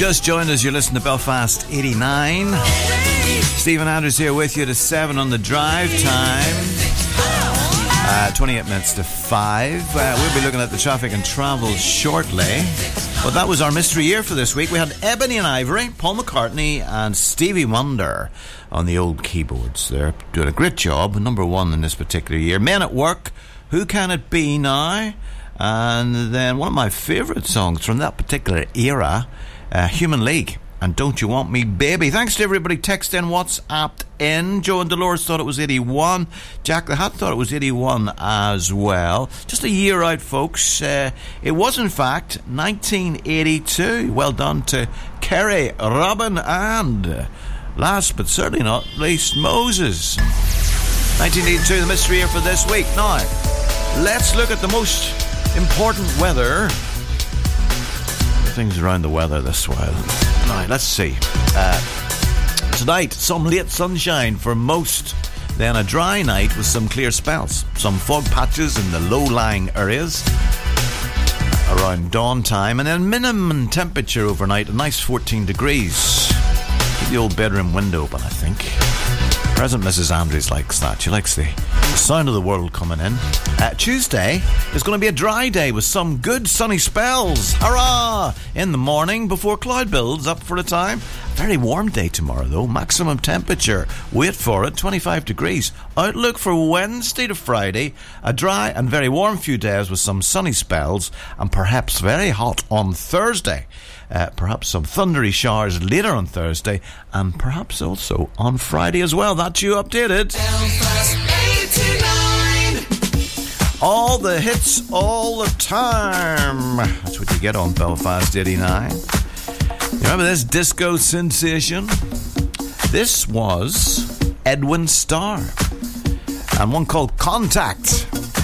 just joined us, you're listening to Belfast 89. Stephen Andrews here with you to 7 on the drive time. 28 minutes to 5. We'll be looking at the traffic and travel shortly. But that was our mystery year for this week. We had Ebony and Ivory, Paul McCartney and Stevie Wonder on the old keyboards. They're doing a great job. Number 1 in this particular year. Men at Work, Who Can It Be Now? And then one of my favourite songs from that particular era, Human League and Don't You Want Me Baby. Thanks to everybody texting, WhatsApped in. Joe and Dolores thought it was 81. Jack the Hat thought it was 81 as well. Just a year out, folks. It was in fact 1982. Well done to Kerry, Robin and last but certainly not least Moses. 1982, the mystery year for this week. Now let's look at the most important weather. Things around the weather this while. Now, let's see. Tonight, some late sunshine for most. Then a dry night with some clear spells. Some fog patches in the low-lying areas around dawn time. And then minimum temperature overnight, a nice 14 degrees. Keep the old bedroom window open, I think. Present Mrs. Andrews likes that. She likes the sound of the world coming in. Tuesday is going to be a dry day with some good sunny spells. Hurrah! In the morning before cloud builds up for a time. Very warm day tomorrow though. Maximum temperature, wait for it, 25 degrees. Outlook for Wednesday to Friday. A dry and very warm few days with some sunny spells. And perhaps very hot on Thursday. Perhaps some thundery showers later on Thursday. And perhaps also on Friday as well. That's you updated. All the hits all the time. That's what you get on Belfast 89. You remember this disco sensation? This was Edwin Starr and one called Contact.